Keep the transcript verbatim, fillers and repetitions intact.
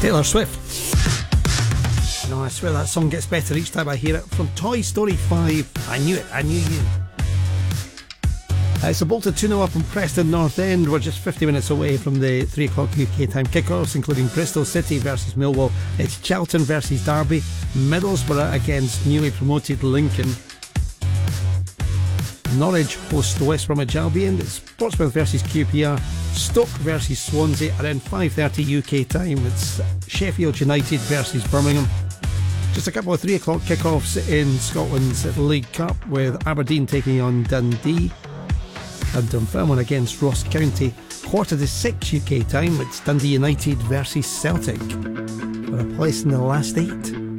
Taylor Swift. No, I swear that song gets better each time I hear it. From Toy Story five, I knew it, I knew you. Uh, it's a Bolton two nil up from Preston North End. We're just fifty minutes away from the three o'clock U K time kickoffs, including Bristol City versus Millwall. It's Charlton versus Derby, Middlesbrough against newly promoted Lincoln. Norwich host West Bromwich Albion. It's Portsmouth versus Q P R, Stoke versus Swansea, and then five thirty U K time it's Sheffield United versus Birmingham. Just a couple of three o'clock kickoffs in Scotland's League Cup, with Aberdeen taking on Dundee and Dunfermline against Ross County. Quarter to six U K time it's Dundee United versus Celtic for a place in the last eight.